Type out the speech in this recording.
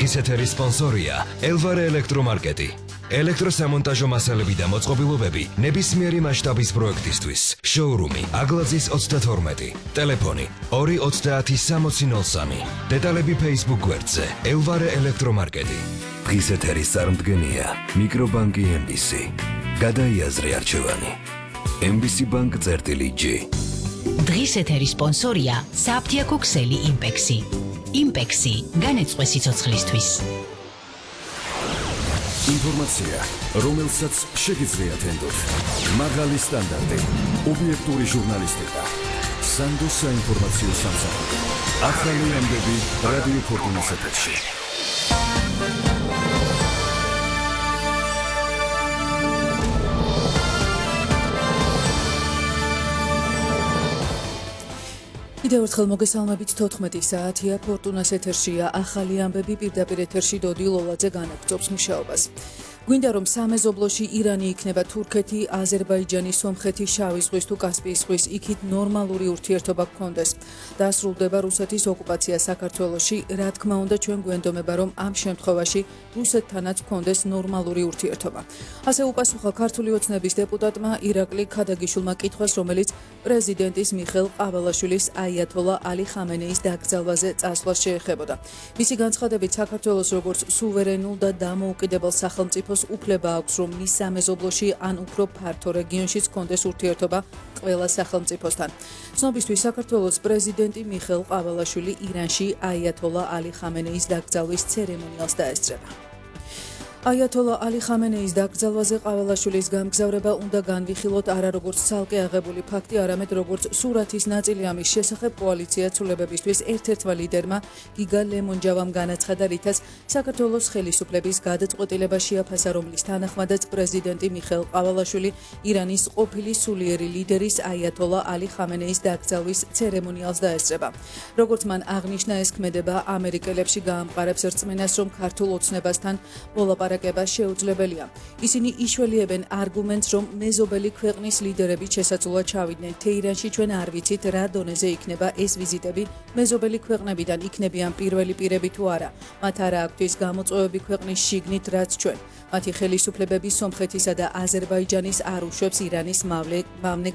დღის ეთერის სპონსორია ელვარე ელექტრომარკეტი. ელექტროსამონტაჟო მასალები და მოწყობილობები ნებისმიერი მასშტაბის პროექტისთვის. შოურუმი აგლაძის 32. ტელეფონი 2306003. დეტალები Facebook გვერდზე ელვარე ელექტრომარკეტი. დღის ეთერის წარმდგენია მიკრობანკი MBC. გადაიაზრე არჩევანი. MBC Bank წერტილი-G. დღის ეთერის სპონსორია საფთიაქო ქსელი იმპექსი. იმპექსი განეწყვე სიცოცხლისთვის. ინფორმაცია, რომელსაც შეგიძლიათ ენდოთ. მაღალი სტანდარტი, ობიექტური ჟურნალისტიკა. სანდო საინფორმაციო სამსახური. ახალი ამბები რადიო ფორტუნის ეთერში. კიდევ ერთხელ მოგესალმებით 14 საათია ფორტუნას ეთერშია ახალი ამბები პირდაპირ ეთერში დოდი ლოლაძე განაგრძობს მუშაობას. გვინდა რომ სამეზობლოში ირანი იქნება თურქეთი, აზერბაიჯანი, სომხეთი, შავი ზღვის თუ კასპიის ზღვის იქით ნორმალური ურთიერთობა გქონდეს. დასრულდება რუსეთის ოკუპაცია საქართველოში, რა თქმა უნდა ჩვენ გვენდომება რომ ამ შემთხვევაში რუსეთთანაც გქონდეს ნორმალური ურთიერთობა. ასე უპასუხა ქართული ოცნების დეპუტატმა ირაკლი ქადაგიშვილმა კითხვას, რომელიც პრეზიდენტის მიხეილ ყაველაშვილის აიათოლა ალი ხამენეის დაკრძალვაზე წასვლას შეეხებოდა. მისი განცხადებით საქართველოს როგორც სუვერენულ და დამოუკიდებელ სახელმწიფოს უფლება აქვს რომ მის სამეზობლოში ან უფრო ფართო რეგიონშიც გქონდეს ურთიერთობა ყველა სახელმწიფოსთან. ცნობისთვის საქართველოს პრეზიდენტი მიხეილ ყაველაშვილი ირანში აიათოლა ალი ხამენეის დაკრძალვის ცერემონიალს დაესწრება. აიათოლა ალი ხამენეის დაკრძალვაზე ყაველაშვილის გამგზავრება უნდა განვიხილოთ არა როგორც ცალკე აღებული ფაქტი, არამედ როგორც სურათის ნაწილი ამის შესახებ კოალიცია ცვლილებებისთვის ერთ-ერთმა ლიდერმა გიგა ლემონჯავამ განაცხადა, რითაც საქართველოს ხელისუფლების გადაწყვეტილება შეაფასა, რომლის თანახმადაც პრეზიდენტი მიხეილ ყაველაშვილი ირანის ყოფილი სულიერი ლიდერის აიათოლა ალი ხამენეის დაკრძალვის ცერემონიალს დაესწრება. როგორც მან აღნიშნა, ეს ქმედება ამერიკელებში გაამყარებს რწმენას, რომ ქართულ ოცნებასთან მოლაპარაკება შეუძლებელია. ისინი იშველიებენ არგუმენტს, რომ მეზობელი ქვეყნის ლიდერები შესაძლოა ჩავიდნენ თეირანში. ჩვენ არ ვიცით რა დონეზე იქნება ეს ვიზიტები, მეზობელი ქვეყნებიდან იქნებიან პირველი პირები თუ არა. მათ არა აქვთ გამოწვევები ქვეყნის შიგნით, რაც ჩვენ. მათი ხელისუფლებები სომხეთისა და აზერბაიჯანის არ უშვებს ირანის მავნე